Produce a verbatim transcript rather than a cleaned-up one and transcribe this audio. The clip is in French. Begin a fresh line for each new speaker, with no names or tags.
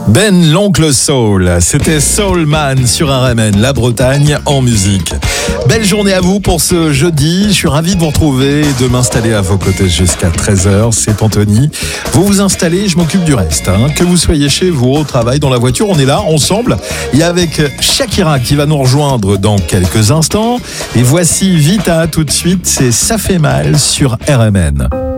Ben l'oncle Soul, c'était Soulman sur R M N, la Bretagne en musique. Belle journée à vous pour ce jeudi, je suis ravi de vous retrouver et de m'installer à vos côtés jusqu'à treize heures, c'est Anthony. Vous vous installez, je m'occupe du reste, hein. Que vous soyez chez vous, au travail, dans la voiture, on est là, ensemble. Et avec Shakira qui va nous rejoindre dans quelques instants. Et voici Vita tout de suite, c'est Ça fait mal sur R M N.